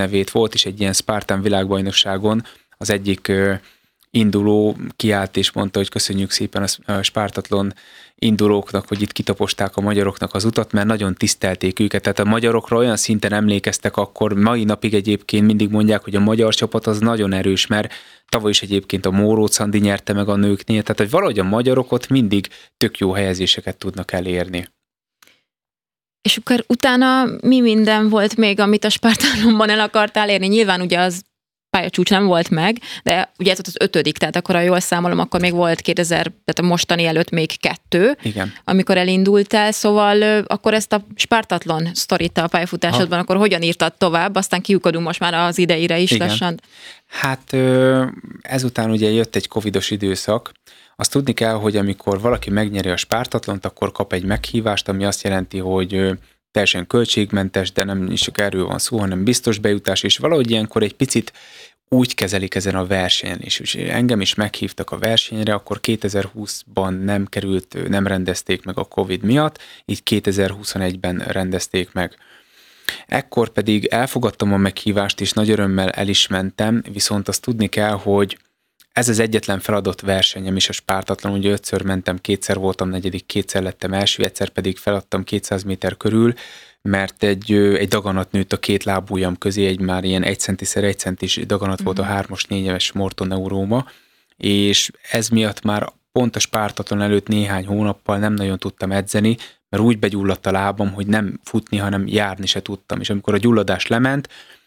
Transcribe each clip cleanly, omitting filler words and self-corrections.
nevét. Volt is egy ilyen Spartan világbajnokságon, az egyik induló kiállt és mondta, hogy köszönjük szépen a Spartathlon indulóknak, hogy itt kitaposták a magyaroknak az utat, mert nagyon tisztelték őket. Tehát a magyarokra olyan szinten emlékeztek akkor, mai napig egyébként mindig mondják, hogy a magyar csapat az nagyon erős, mert tavaly is egyébként a Móróc Andi nyerte meg a nőknél, tehát hogy valahogy a magyarok ott mindig tök jó helyezéseket tudnak elérni. És akkor utána mi minden volt még, amit a Spartathlonban el akartál érni? Nyilván ugye az pályacsúcs nem volt meg, de ugye ez volt az 5., tehát akkor, ha jól számolom, akkor még volt 2000, tehát a mostani előtt még 2, igen, amikor elindultál, szóval akkor ezt a Spartathlon sztorit a pályafutásodban, akkor hogyan írtad tovább, aztán kiukadunk most már az ideire is igen. lassan. Hát ezután ugye jött egy covidos időszak. Azt tudni kell, hogy amikor valaki megnyeri a Spartathlont, akkor kap egy meghívást, ami azt jelenti, hogy teljesen költségmentes, de nem is csak erről van szó, hanem biztos bejutás, és valahogy ilyenkor egy picit úgy kezelik ezen a versenyen is. És engem is meghívtak a versenyre, akkor 2020-ban nem rendezték meg a Covid miatt, így 2021-ben rendezték meg. Ekkor pedig elfogadtam a meghívást, és nagy örömmel el is mentem, viszont azt tudni kell, hogy ez az egyetlen feladott versenyem is a Spartathlon, ugye 5-ször mentem, 2-szer voltam negyedik, 2-szer lettem első, egyszer pedig feladtam 200 méter körül, mert egy daganat nőtt a két lábujjam közé, egy már ilyen 1 cm x 1 centis daganat volt a 3-as 4-es mortoneuróma, és ez miatt már pont a Spartathlon előtt néhány hónappal nem nagyon tudtam edzeni, mert úgy begyulladt a lábam, hogy nem futni, hanem járni se tudtam, és amikor a gyulladás lement,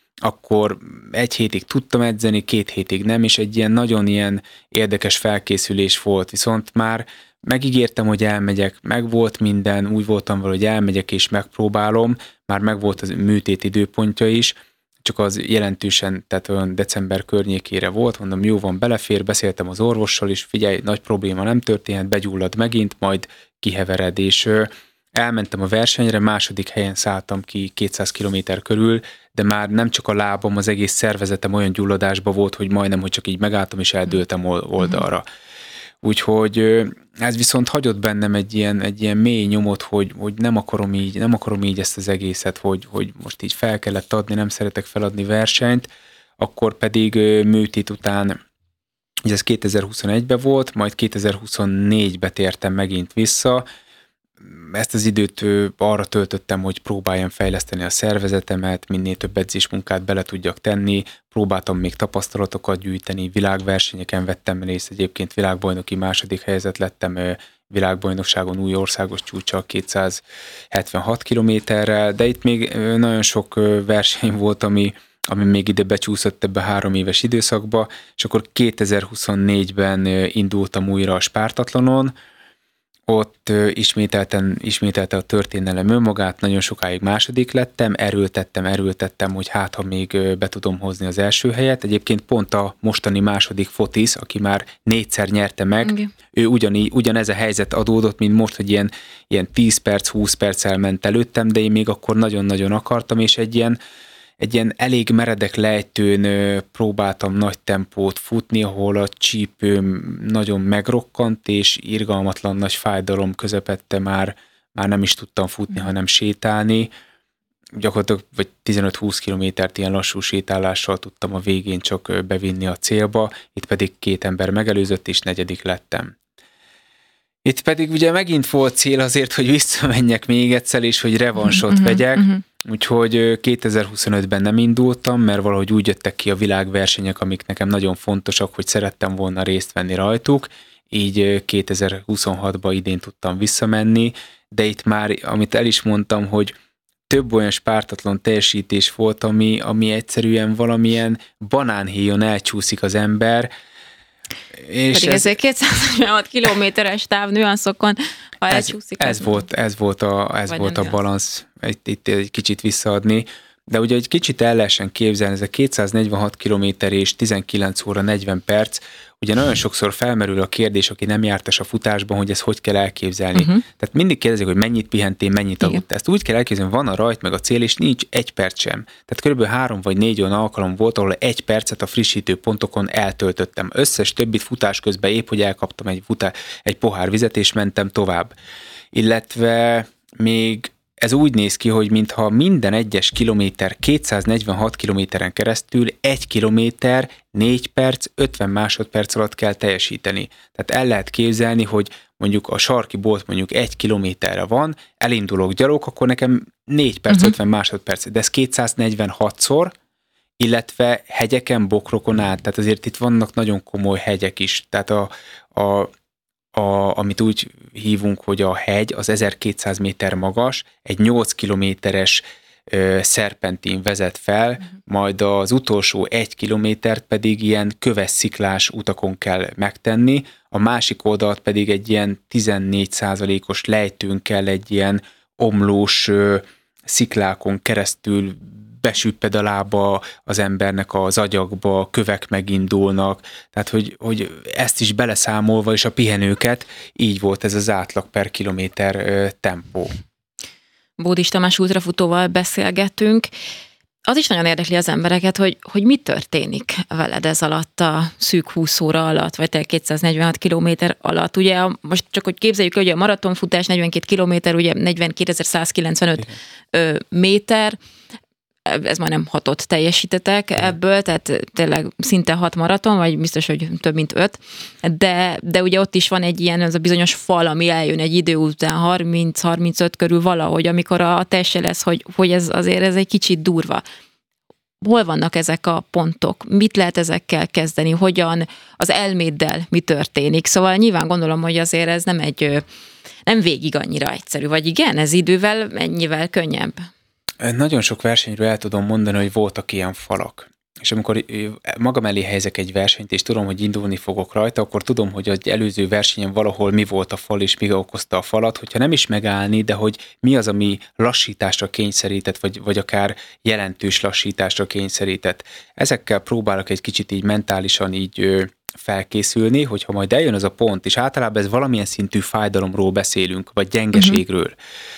akkor 1 hétig tudtam edzeni, 2 hétig nem, és egy ilyen nagyon ilyen érdekes felkészülés volt, viszont már megígértem, hogy elmegyek, meg volt minden, úgy voltam vele, hogy elmegyek és megpróbálom, már megvolt az műtét időpontja is, csak az jelentősen, tehát olyan december környékére volt, mondom, jó van, belefér, beszéltem az orvossal is, figyelj, nagy probléma nem történhet, begyullad megint, majd kihevered, és elmentem a versenyre, 2. helyen szálltam ki 200 km körül, de már nem csak a lábam, az egész szervezetem olyan gyulladásban volt, hogy majdnem, hogy csak így megálltam, és eldőltem oldalra. Úgyhogy ez viszont hagyott bennem egy ilyen mély nyomot, hogy nem akarom így ezt az egészet, hogy most így fel kellett adni, nem szeretek feladni versenyt, akkor pedig műtét után, ugye ez 2021-ben volt, majd 2024-ben tértem megint vissza. Ezt az időt arra töltöttem, hogy próbáljam fejleszteni a szervezetemet, minél több edzésmunkát bele tudjak tenni, próbáltam még tapasztalatokat gyűjteni, világversenyeken vettem részt, egyébként világbajnoki 2. helyezett lettem világbajnokságon új országos csúccsal 276 kilométerrel, de itt még nagyon sok verseny volt, ami még ide becsúszott ebbe 3 éves időszakba, és akkor 2024-ben indultam újra a Spartathlonon. Ott ismételten a történelem önmagát, nagyon sokáig 2. lettem, erőltettem, hogy hát, ha még be tudom hozni az első helyet. Egyébként pont a mostani 2. Fotis, aki már 4-szer nyerte meg, okay. Ő ugyanez a helyzet adódott, mint most, hogy ilyen 10 perc, 20 perccel ment előttem, de én még akkor nagyon-nagyon akartam, és egy ilyen elég meredek lejtőn próbáltam nagy tempót futni, ahol a csípőm nagyon megrokkant, és irgalmatlan nagy fájdalom közepette már nem is tudtam futni, hanem sétálni. Gyakorlatilag vagy 15-20 kilométert ilyen lassú sétálással tudtam a végén csak bevinni a célba, itt pedig 2 ember megelőzött, és 4. lettem. Itt pedig ugye megint volt cél azért, hogy visszamenjek még egyszer, és hogy revansot vegyek. Úgyhogy 2025-ben nem indultam, mert valahogy úgy jöttek ki a világversenyek, amik nekem nagyon fontosak, hogy szerettem volna részt venni rajtuk, így 2026-ban idén tudtam visszamenni, de itt már, amit el is mondtam, hogy több olyan Spartathlon teljesítés volt, ami egyszerűen valamilyen banánhéjon elcsúszik az ember, és pedig ezért 256 kilométeres távnüanszokon, ha elcsúszik. Ez volt a balansz, itt egy kicsit visszaadni, de ugye egy kicsit el lehessen képzelni, ez a 246 kilométer és 19 óra 40 perc, ugye nagyon sokszor felmerül a kérdés, aki nem jártas a futásban, hogy ezt hogy kell elképzelni. Tehát mindig kérdezik, hogy mennyit pihentél, mennyit aludtál. Ezt úgy kell elképzelni, van a rajt meg a cél, és nincs 1 perc sem. Tehát körülbelül 3 vagy 4 olyan alkalom volt, ahol 1 percet a frissítő pontokon eltöltöttem. Összes többit futás közben épp, hogy elkaptam egy pohár vizet, és mentem tovább. Illetve még ez úgy néz ki, hogy mintha minden egyes kilométer 246 kilométeren keresztül 1 kilométer 4 perc, 50 másodperc alatt kell teljesíteni. Tehát el lehet képzelni, hogy mondjuk a sarki bolt mondjuk 1 kilométerre van, elindulok gyalog, akkor nekem 4 perc, 50 másodperc, de ez 246-szor, illetve hegyeken, bokrokon át, tehát azért itt vannak nagyon komoly hegyek is, tehát amit úgy hívunk, hogy a hegy, az 1200 méter magas, egy 8 kilométeres szerpentin vezet fel, majd az utolsó 1 kilométert pedig ilyen köves sziklás utakon kell megtenni, a másik oldalt pedig egy ilyen 14%-os lejtőn kell egy ilyen omlós sziklákon keresztül besüpped a lába az embernek az agyakba, kövek megindulnak, tehát hogy ezt is beleszámolva, és a pihenőket, így volt ez az átlag per kilométer tempó. Bódis Tamás ultrafutóval beszélgettünk. Az is nagyon érdekli az embereket, hogy mi történik veled ez alatt a szűk 20 óra alatt, vagy te 246 kilométer alatt. Ugye most csak, hogy képzeljük, hogy a maratonfutás 42 kilométer, ugye 42.195 méter, ez majdnem 6-ot teljesítetek ebből, tehát tényleg szinte 6 maraton, vagy biztos, hogy több mint 5, de ugye ott is van egy ilyen, az a bizonyos fal, ami eljön egy idő után 30-35 körül valahogy, amikor a teste lesz, hogy ez azért ez egy kicsit durva. Hol vannak ezek a pontok? Mit lehet ezekkel kezdeni? Hogyan az elméddel mi történik? Szóval nyilván gondolom, hogy azért ez nem végig annyira egyszerű, vagy igen, ez idővel ennyivel könnyebb. Nagyon sok versenyről el tudom mondani, hogy voltak ilyen falak. És amikor magam elé helyezek egy versenyt, és tudom, hogy indulni fogok rajta, akkor tudom, hogy egy előző versenyen valahol mi volt a fal, és mi okozta a falat, hogyha nem is megállni, de hogy mi az, ami lassításra kényszerített, vagy akár jelentős lassításra kényszerített. Ezekkel próbálok egy kicsit így mentálisan így felkészülni, hogyha majd eljön az a pont, és általában ez valamilyen szintű fájdalomról beszélünk, vagy gyengeségről.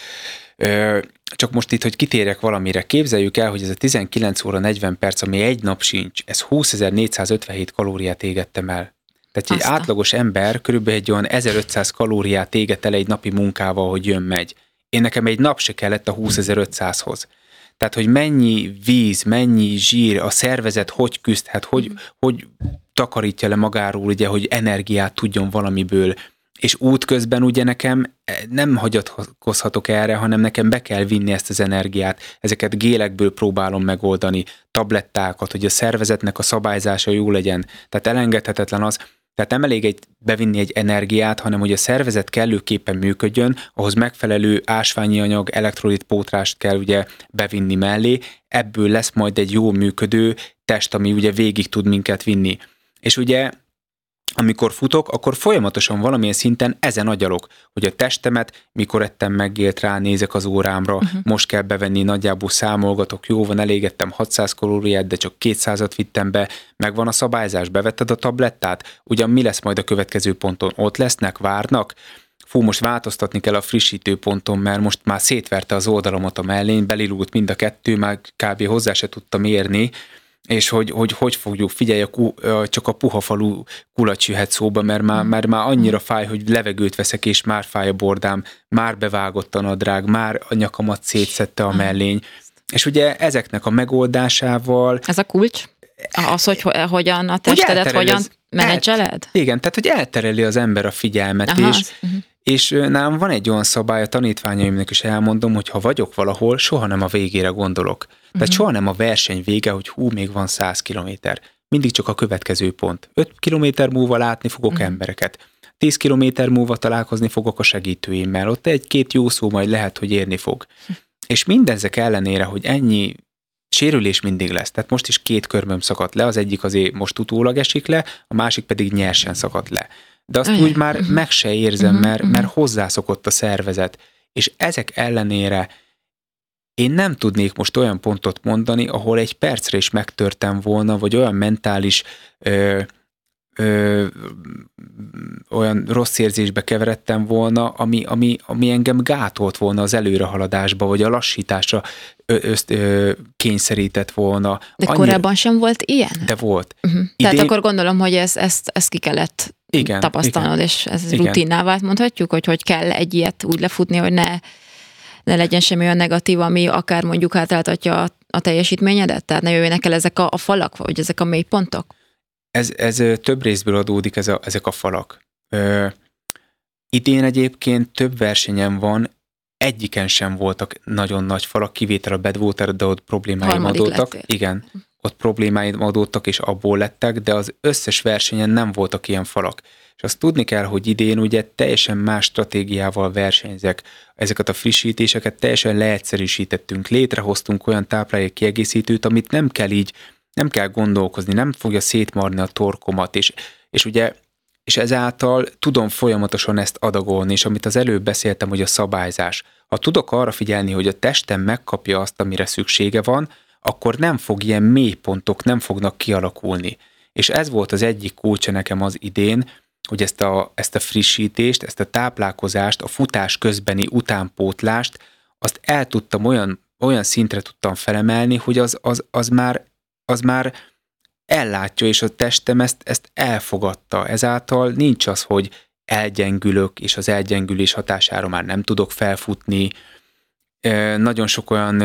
Csak most itt, hogy kitérjek valamire, képzeljük el, hogy ez a 19 óra 40 perc, ami egy nap sincs, ez 20.457 kalóriát égettem el. Tehát egy átlagos ember körülbelül egy olyan 1500 kalóriát éget el egy napi munkával, hogy jön-megy. Én nekem egy nap se kellett a 20.500-hoz. Tehát, hogy mennyi víz, mennyi zsír, a szervezet hogy küzdhet, hogy takarítja le magáról, ugye, hogy energiát tudjon valamiből. És útközben ugye nekem nem hagyatkozhatok erre, hanem nekem be kell vinni ezt az energiát. Ezeket gélekből próbálom megoldani, tablettákat, hogy a szervezetnek a szabályzása jó legyen. Tehát elengedhetetlen az, tehát nem elég bevinni egy energiát, hanem hogy a szervezet kellőképpen működjön, ahhoz megfelelő ásványi anyag, elektrolit pótlást kell ugye bevinni mellé, ebből lesz majd egy jó működő test, ami ugye végig tud minket vinni. És ugye amikor futok, akkor folyamatosan valamilyen szinten ezen agyalok, hogy a testemet, mikor ettem megélt, ránézek az órámra, most kell bevenni, nagyjából számolgatok, jó van, elégettem 600 kalóriát, de csak 200-at vittem be, megvan a szabályzás, bevetted a tablettát, ugyan mi lesz majd a következő ponton? Ott lesznek, várnak? Most változtatni kell a frissítőponton, mert most már szétverte az oldalamat a mellén, belilult mind a kettő, már kb. Hozzá se tudtam érni, és hogy fogjuk, figyelj, csak a puha falu kulacs jöhet szóba, mert már annyira fáj, hogy levegőt veszek, és már fáj a bordám, már bevágott a nadrág, már a nyakamat szétszedte a mellény. És ugye ezeknek a megoldásával... Ez a kulcs? Az, hogy hogyan a testedet, hogyan menedzseled? Igen, tehát hogy eltereli az ember a figyelmet, és nálam van egy olyan szabály, a tanítványaimnak is elmondom, hogy ha vagyok valahol, soha nem a végére gondolok. Tehát soha nem a verseny vége, hogy még van 100 kilométer. Mindig csak a következő pont. 5 kilométer múlva látni fogok embereket. 10 kilométer múlva találkozni fogok a segítőimmel. Ott egy-két jó szó majd lehet, hogy érni fog. És mindezek ellenére, hogy ennyi sérülés mindig lesz. Tehát most is 2 körmöm szakadt le, az egyik azért most utólag esik le, a másik pedig nyersen szakadt le. De azt úgy már meg se érzem, mert hozzászokott a szervezet. És ezek ellenére én nem tudnék most olyan pontot mondani, ahol egy percre is megtörtem volna, vagy olyan mentális, olyan rossz érzésbe keveredtem volna, ami engem gátolt volna az előrehaladásba, vagy a lassításra kényszerített volna. De korábban sem volt ilyen? De volt. Tehát akkor gondolom, hogy ezt ki kellett tapasztalnod, és ez rutinná vált, mondhatjuk, hogy kell egy ilyet úgy lefutni, hogy ne legyen semmi olyan negatív, ami akár mondjuk hátráltatja a teljesítményedet? Tehát ne jöjjenek el ezek a falak, vagy ezek a mélypontok? Ez több részből adódik, ezek a falak. Idén egyébként több versenyen van, egyiken sem voltak nagyon nagy falak, kivétel a Badwater, de ott problémáim adódtak. Igen, ott problémáim adódtak, és abból lettek, de az összes versenyen nem voltak ilyen falak. És azt tudni kell, hogy idén ugye teljesen más stratégiával versenyzek. Ezeket a frissítéseket teljesen leegyszerűsítettünk, létrehoztunk olyan táplálék kiegészítőt, amit nem kell gondolkozni, nem fogja szétmarni a torkomat, és ezáltal tudom folyamatosan ezt adagolni, és amit az előbb beszéltem, hogy a szabályzás. Ha tudok arra figyelni, hogy a testem megkapja azt, amire szüksége van, akkor nem fog ilyen mélypontok, nem fognak kialakulni. És ez volt az egyik kulcsa nekem az idén, hogy ezt a frissítést, ezt a táplálkozást, a futás közbeni utánpótlást, azt el tudtam olyan szintre tudtam felemelni, hogy az már ellátja, és a testem ezt elfogadta. Ezáltal nincs az, hogy elgyengülök, és az elgyengülés hatására már nem tudok felfutni. Nagyon sok olyan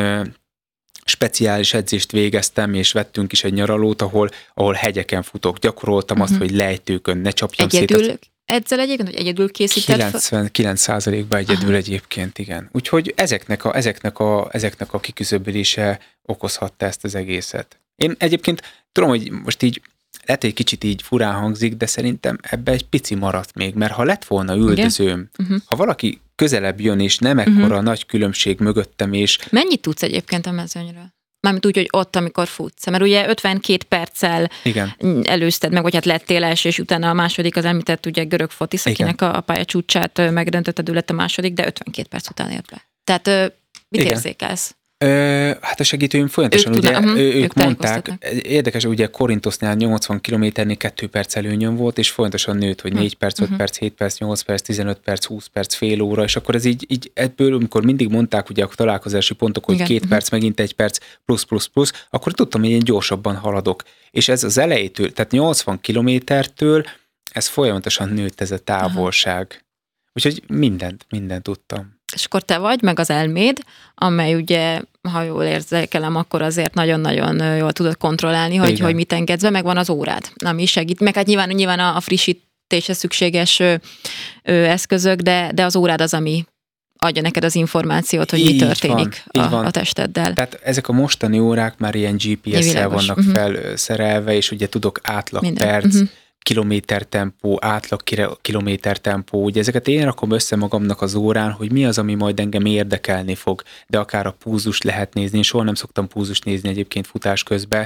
speciális edzést végeztem, és vettünk is egy nyaralót, ahol hegyeken futok. Gyakoroltam azt, hogy lejtőkön ne csapjam egyedül szét. Edzel egyébként, hogy egyedül készíted? 99%-ban egyedül egyébként, igen. Úgyhogy ezeknek a kiküszöbölése okozhatta ezt az egészet. Én egyébként tudom, hogy most így lehet, egy kicsit így furán hangzik, de szerintem ebbe egy pici maradt még, mert ha lett volna üldözőm, ha valaki közelebb jön, és nem ekkora nagy különbség mögöttem, és... Mennyit tudsz egyébként a mezőnyről? Mármint úgy, hogy ott, amikor futsz. Mert ugye 52 perccel előzted meg, vagy hát lettél első, és utána a második, az említett ugye görög Fotis, akinek a pályacsúcsát megdöntötted, ő lett a második, de 52 perc után ért be. Tehát mit érzékelsz? Hát a segítőim folyamatosan, ők mondták, érdekes, ugye Korintosznál 80 kilométernél 2 perc előnyöm volt, és folyamatosan nőtt, hogy 4 perc, 5 perc, 7 perc, 8 perc, 15 perc, 20 perc, fél óra, és akkor ez így ebből, amikor mindig mondták ugye a találkozási pontok, hogy 2 perc, megint 1 perc, plusz, akkor tudtam, hogy én gyorsabban haladok. És ez az elejétől, tehát 80 kilométertől, ez folyamatosan nőtt ez a távolság. Úgyhogy mindent tudtam. És akkor te vagy, meg az elméd, amely ugye, ha jól érzékelem, akkor azért nagyon-nagyon jól tudod kontrollálni, hogy mit engedsz be, meg van az órád, ami segít. Meg hát nyilván a frissítéshez szükséges eszközök, de az órád az, ami adja neked az információt, hogy mi történik a testeddel. Tehát ezek a mostani órák már ilyen GPS-szel vannak felszerelve, és ugye tudok átlag perc, kilométertempó, átlag kilométertempó, ugye ezeket én rakom össze magamnak az órán, hogy mi az, ami majd engem érdekelni fog, de akár a púzust lehet nézni, én soha nem szoktam púzust nézni egyébként futás közben,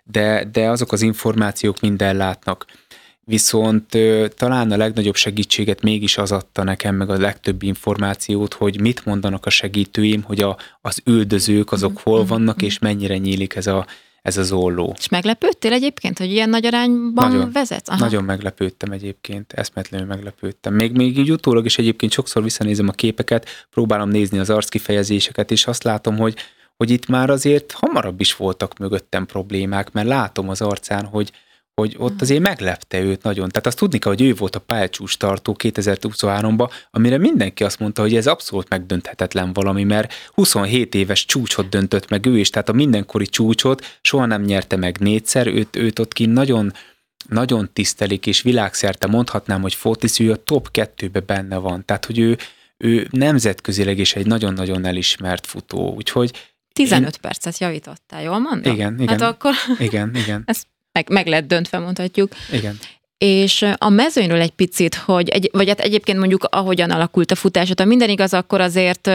de azok az információk minden látnak. Viszont talán a legnagyobb segítséget mégis az adta nekem, meg a legtöbb információt, hogy mit mondanak a segítőim, hogy az üldözők azok hol vannak, és mennyire nyílik ez az olló. És meglepődtél egyébként, hogy ilyen nagy arányban vezetsz? Aha. Nagyon meglepődtem egyébként, eszméletlenül meglepődtem. Még így utólag is egyébként sokszor visszanézem a képeket, próbálom nézni az arckifejezéseket, és azt látom, hogy itt már azért hamarabb is voltak mögöttem problémák, mert látom az arcán, hogy ott azért meglepte őt nagyon. Tehát azt tudni kell, hogy ő volt a pályacsúcs tartó 2023-ban, amire mindenki azt mondta, hogy ez abszolút megdönthetetlen valami, mert 27 éves csúcsot döntött meg ő is, tehát a mindenkori csúcsot soha nem nyerte meg 4-szer, őt ott kint nagyon, nagyon tisztelik, és világszerte mondhatnám, hogy Fotis, ő a top 2-be benne van. Tehát, hogy ő nemzetközileg is egy nagyon-nagyon elismert futó, úgyhogy 15 percet javítottál, jól mondom? Igen. Hát akkor... Igen. Ez meg lett döntve, mondhatjuk. Igen. És a mezőnyről egy picit, vagy hát egyébként mondjuk ahogyan alakult a futásod, ha minden igaz, akkor azért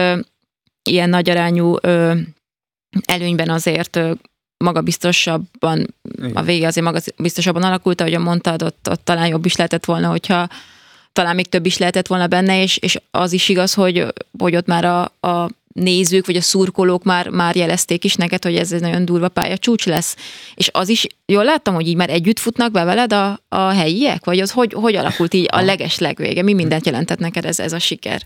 ilyen nagyarányú előnyben azért magabiztosabban, a vége azért magabiztosabban alakult, ahogyan mondtad, ott talán jobb is lehetett volna, hogyha talán még több is lehetett volna benne, és az is igaz, hogy ott már a nézők, vagy a szurkolók már jelezték is neked, hogy ez egy nagyon durva pályacsúcs lesz. És az is, jól láttam, hogy így már együtt futnak be veled a helyiek? Vagy az hogy alakult így a legeslegvége? Mi mindent jelentett neked ez a siker?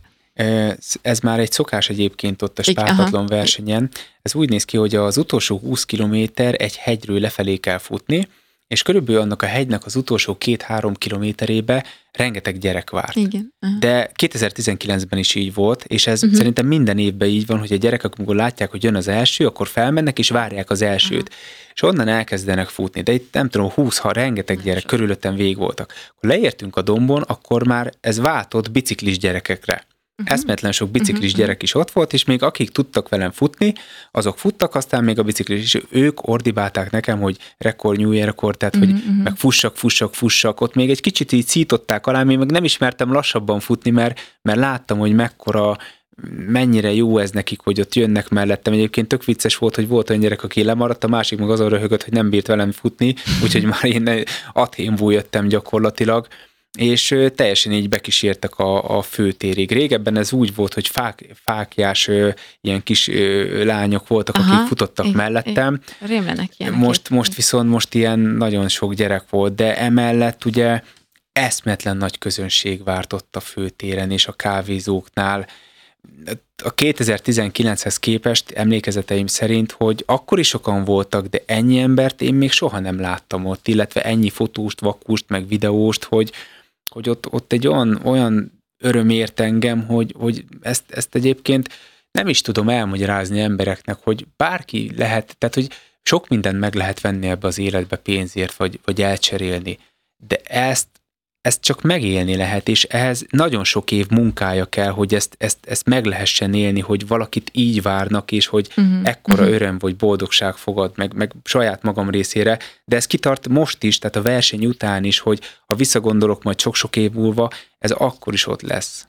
Ez már egy szokás egyébként ott a spártatlan versenyen. Ez úgy néz ki, hogy az utolsó 20 kilométer egy hegyről lefelé kell futni, és körülbelül annak a hegynek az utolsó 2-3 kilométerébe rengeteg gyerek várt. Igen. De 2019-ben is így volt, és ez szerintem minden évben így van, hogy a gyerekek, amikor látják, hogy jön az első, akkor felmennek és várják az elsőt. És onnan elkezdenek futni. De itt nem tudom, 20-ha rengeteg gyerek körülöttem végig voltak. Akkor leértünk a dombon, akkor már ez váltott biciklis gyerekekre. Eszméletlen sok biciklis gyerek is ott volt, és még akik tudtak velem futni, azok futtak, aztán még a biciklis, és ők ordibálták nekem, hogy rekord, new rekord, tehát hogy meg fussak, ott még egy kicsit így szították alá, én meg nem ismertem lassabban futni, mert láttam, hogy mennyire jó ez nekik, hogy ott jönnek mellettem. Egyébként tök vicces volt, hogy volt olyan gyerek, aki lemaradt, a másik meg azon röhögött, hogy nem bírt velem futni, úgyhogy már én athénból jöttem gyakorlatilag, és teljesen így bekísértek a főtérig. Régebben ez úgy volt, hogy fáklyás ilyen kis lányok voltak, akik futottak mellettem. Rémlenek ilyen. Most viszont ilyen nagyon sok gyerek volt, de emellett ugye eszmetlen nagy közönség várt ott a főtéren és a kávézóknál. A 2019-hez képest emlékezeteim szerint, hogy akkor is sokan voltak, de ennyi embert én még soha nem láttam ott, illetve ennyi fotóst, vakust, meg videóst, hogy ott egy olyan öröm ért engem, hogy ezt egyébként nem is tudom elmagyarázni embereknek, hogy bárki lehet, tehát hogy sok mindent meg lehet venni ebbe az életbe pénzért, vagy elcserélni, de ezt csak megélni lehet, és ehhez nagyon sok év munkája kell, hogy ezt meg lehessen élni, hogy valakit így várnak, és hogy ekkora öröm vagy boldogság fogad meg saját magam részére, de ez kitart most is, tehát a verseny után is, hogy ha visszagondolok majd sok-sok év múlva, ez akkor is ott lesz.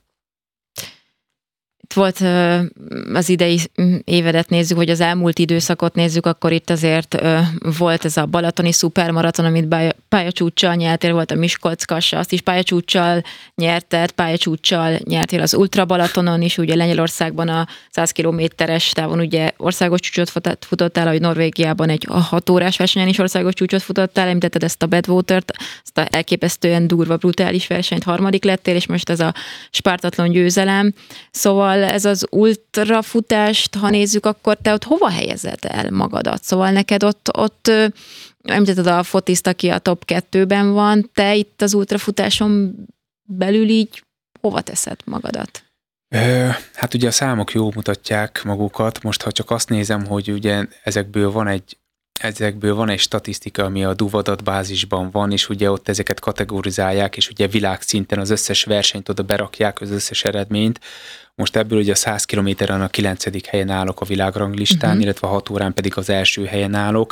Itt volt az idei évedet nézzük, hogy az elmúlt időszakot nézzük, akkor itt azért volt ez a balatoni szupermaraton, amit pályacsúccsal nyertél, volt a Miskolc-Kassa, azt is pályacsúccsal nyerted, pályacsúccsal nyertél az Ultra Balatonon is, ugye Lengyelországban a 100 kilométeres távon ugye országos csúcsot futottál, ahogy Norvégiában egy 6 órás versenyen is országos csúcsot futottál, említetted ezt a Badwater-t, azt a elképesztően durva, brutális versenyt, 3. lettél, és most ez a spártatlan győzelem. Szóval ez az ultrafutást, ha nézzük, akkor te ott hova helyezed el magadat? Szóval neked ott említetted a fotiszt, aki a top 2-ben van, te itt az ultrafutáson belül így hova teszed magadat? Hát ugye a számok jól mutatják magukat. Most, ha csak azt nézem, hogy ugye ezekből van egy statisztika, ami a DUV adatbázisban van, és ugye ott ezeket kategorizálják, és ugye világszinten az összes versenyt oda berakják, az összes eredményt. Most ebből ugye a 100 kilométeren a 9. helyen állok a világranglistán, illetve a 6 órán pedig az első helyen állok.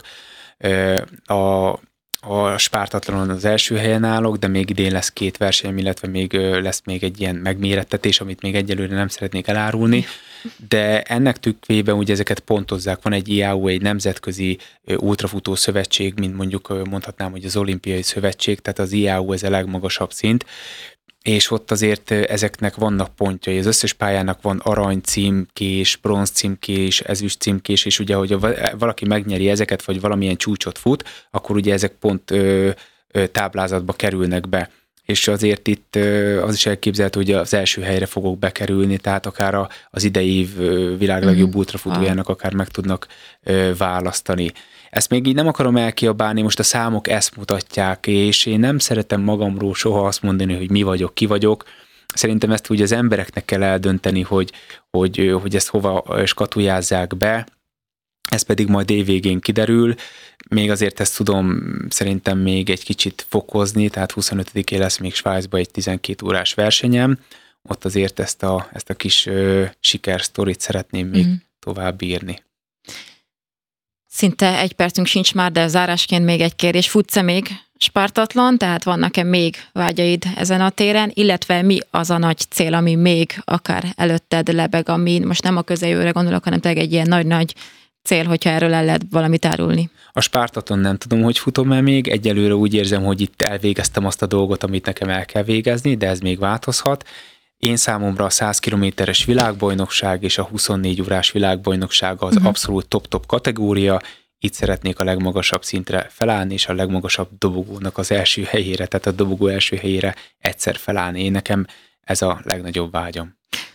A spártatlanon az első helyen állok, de még idén lesz 2 verseny, illetve még lesz még egy ilyen megmérettetés, amit még egyelőre nem szeretnék elárulni, de ennek tükrében ugye ezeket pontozzák. Van egy IAU, egy nemzetközi ultrafutó szövetség, mint mondjuk mondhatnám, hogy az olimpiai szövetség, tehát az IAU ez a legmagasabb szint, és ott azért ezeknek vannak pontjai. Az összes pályának van arany címkés, bronz címkés, ezüst címkés, és ugye, hogy valaki megnyeri ezeket, vagy valamilyen csúcsot fut, akkor ugye ezek pont táblázatba kerülnek be. És azért itt az is elképzelhető, hogy az első helyre fogok bekerülni, tehát akár az idei év világ legjobb ultrafutójának akár meg tudnak választani. Ezt még így nem akarom elkiabálni, most a számok ezt mutatják, és én nem szeretem magamról soha azt mondani, hogy mi vagyok, ki vagyok. Szerintem ezt úgy az embereknek kell eldönteni, hogy ezt hova skatujázzák be, ez pedig majd évvégén kiderül. Még azért ezt tudom szerintem még egy kicsit fokozni, tehát 25-én lesz még Svájcban egy 12 órás versenyem, ott azért ezt a kis sikersztorit szeretném még tovább írni. Szinte 1 percünk sincs már, de zárásként még egy kérdés. Futsz-e még spártatlan, tehát vannak-e még vágyaid ezen a téren, illetve mi az a nagy cél, ami még akár előtted lebeg, ami most nem a közeljövőre gondolok, hanem tényleg egy ilyen nagy-nagy cél, hogyha erről el lehet valamit árulni? A spártaton nem tudom, hogy futom-e még, egyelőre úgy érzem, hogy itt elvégeztem azt a dolgot, amit nekem el kell végezni, de ez még változhat. Én számomra a 100 kilométeres világbajnokság és a 24 órás világbajnokság az abszolút top-top kategória. Itt szeretnék a legmagasabb szintre felállni, és a legmagasabb dobogónak az első helyére, tehát a dobogó első helyére egyszer felállni. Én nekem ez a legnagyobb vágyam.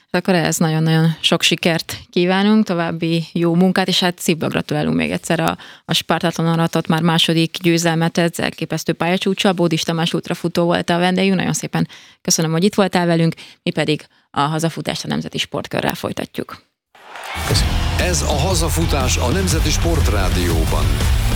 Akkor ehhez nagyon-nagyon sok sikert kívánunk, további jó munkát, és hát szívből gratulálunk még egyszer a Spartathlon aratott már második győzelmet, ez elképesztő pályacsúccsal. Bódis Tamás ultrafutó volt a vendégünk, nagyon szépen köszönöm, hogy itt voltál velünk, mi pedig a hazafutást a Nemzeti Sportkörrel folytatjuk. Köszönöm. Ez a Hazafutás a Nemzeti Sportrádióban.